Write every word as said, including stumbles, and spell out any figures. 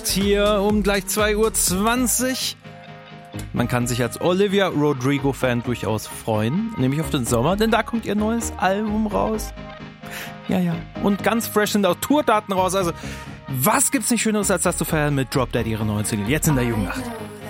Hier um gleich zwei Uhr zwanzig. Man kann sich als Olivia Rodrigo-Fan durchaus freuen, nämlich auf den Sommer, denn da kommt ihr neues Album raus. Ja, ja. Und ganz fresh sind auch Tourdaten raus. Also, was gibt's nicht Schöneres, als das zu feiern mit Drop Dead, ihre neuen Single, jetzt in der Jugendnacht.